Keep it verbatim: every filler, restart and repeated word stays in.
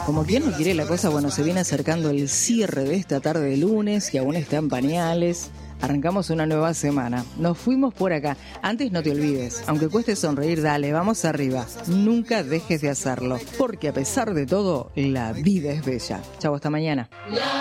Como quien no quiere la cosa, bueno, se viene acercando el cierre de esta tarde de lunes, que aún está en pañales. Arrancamos una nueva semana. Nos fuimos por acá. Antes no te olvides, aunque cueste sonreír, dale, vamos arriba. Nunca dejes de hacerlo, porque a pesar de todo, la vida es bella. Chau, hasta mañana.